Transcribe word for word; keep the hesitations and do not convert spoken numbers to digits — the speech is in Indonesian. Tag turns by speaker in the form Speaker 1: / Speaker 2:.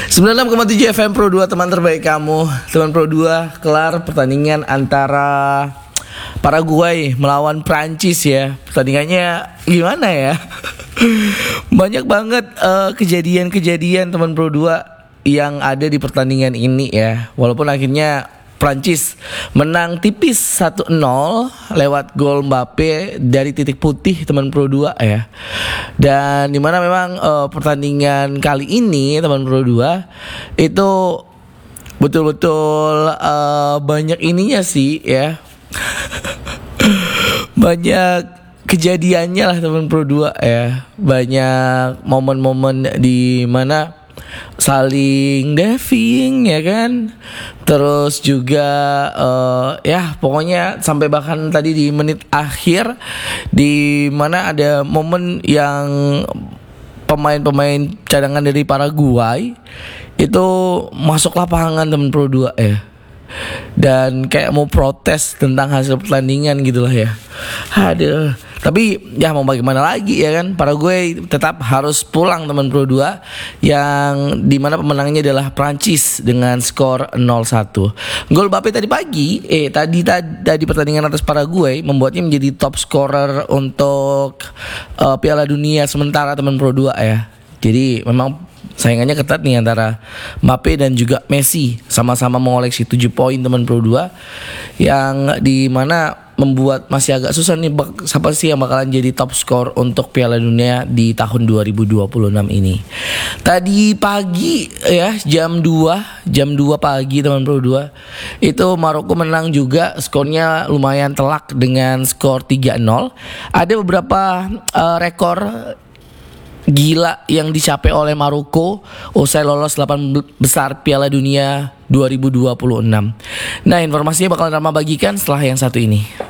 Speaker 1: sembilan puluh enam koma tujuh F M Pro dua, teman terbaik kamu. Teman Pro dua, kelar pertandingan antara Paraguay melawan Prancis ya. Pertandingannya gimana ya? Banyak banget uh, kejadian-kejadian teman Pro dua yang ada di pertandingan ini ya. Walaupun akhirnya Prancis menang tipis satu nol lewat gol Mbappe dari titik putih teman Pro dua ya. Dan dimana memang uh, pertandingan kali ini teman Pro dua itu betul-betul uh, banyak ininya sih ya. Banyak kejadiannya lah teman Pro dua ya. Banyak momen-momen di mana saling diving ya kan. Terus juga uh, ya pokoknya sampai bahkan tadi di menit akhir di mana ada momen yang pemain-pemain cadangan dari Paraguay itu masuk lapangan teman Pro dua ya. Dan kayak mau protes tentang hasil pertandingan gitulah ya. Aduh. Tapi ya mau bagaimana lagi ya kan, Paraguay tetap harus pulang teman Pro dua, yang dimana pemenangnya adalah Prancis dengan skor nol satu. Gol Mbappe tadi pagi Eh tadi tadi, tadi pertandingan atas Paraguay membuatnya menjadi top scorer untuk uh, Piala Dunia sementara teman Pro dua ya. Jadi memang saingannya ketat nih antara Mbappe dan juga Messi, sama-sama mengoleksi tujuh poin teman Pro dua, yang dimana membuat masih agak susah nih bak- siapa sih yang bakalan jadi top skor untuk Piala Dunia di tahun dua ribu dua puluh enam ini. Tadi pagi ya jam dua jam dua pagi teman Pro dua itu Maroko menang juga, skornya lumayan telak dengan skor tiga nol. Ada beberapa uh, rekor gila yang dicapai oleh Maroko usai lolos delapan besar Piala Dunia dua ribu dua puluh enam. Nah, informasinya bakalan Rama bagikan setelah yang satu ini.